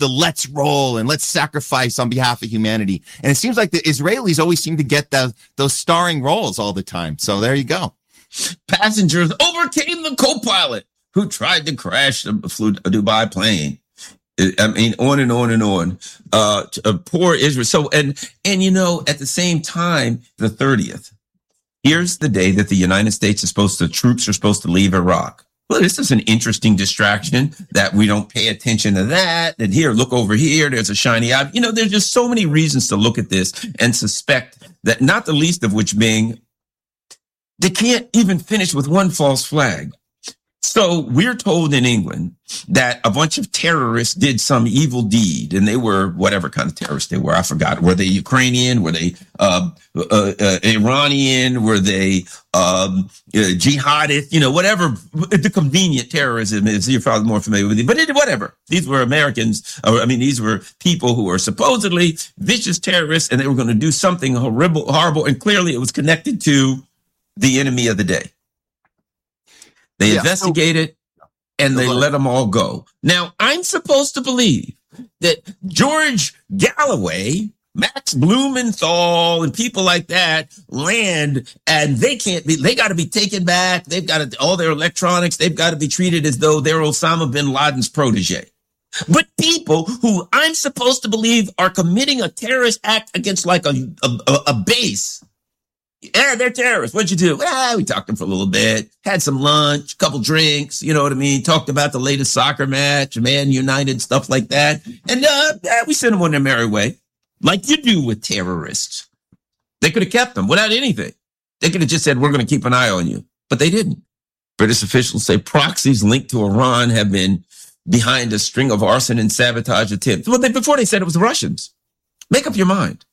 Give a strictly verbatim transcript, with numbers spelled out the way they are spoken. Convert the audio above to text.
the let's roll and let's sacrifice on behalf of humanity. And it seems like the Israelis always seem to get the, those starring roles all the time. So there you go. Passengers overcame the co-pilot who tried to crash the Dubai plane. I mean, on and on and on. Uh, uh, poor Israel. So, and, and, you know, at the same time, the thirtieth, here's the day that the United States is supposed to, troops are supposed to leave Iraq. Well, this is an interesting distraction that we don't pay attention to that. And here, look over here. There's a shiny eye. You know, there's just so many reasons to look at this and suspect that, not the least of which being, they can't even finish with one false flag. So we're told in England that a bunch of terrorists did some evil deed, and they were whatever kind of terrorists they were. I forgot. Were they Ukrainian? Were they uh, uh, uh, Iranian? Were they um, uh, jihadist? You know, whatever the convenient terrorism is. You're probably more familiar with it, but it, whatever. These were Americans. Or, I mean, these were people who were supposedly vicious terrorists, and they were going to do something horrible, horrible, and clearly it was connected to the enemy of the day. They yeah, investigated so, and they let them all go. Now, I'm supposed to believe that George Galloway, Max Blumenthal, and people like that land, and they can't be, they got to be taken back. They've got to, all their electronics, they've got to be treated as though they're Osama bin Laden's protege. But people who I'm supposed to believe are committing a terrorist act against like a, a, a base, yeah, they're terrorists. What'd you do? Ah, we talked to them for a little bit, had some lunch, couple drinks, you know what I mean? Talked about the latest soccer match, Man United, stuff like that. And uh, yeah, we sent them on their merry way, like you do with terrorists. They could have kept them without anything. They could have just said, we're going to keep an eye on you. But they didn't. British officials say proxies linked to Iran have been behind a string of arson and sabotage attempts. Well, they, before they said it was the Russians. Make up your mind.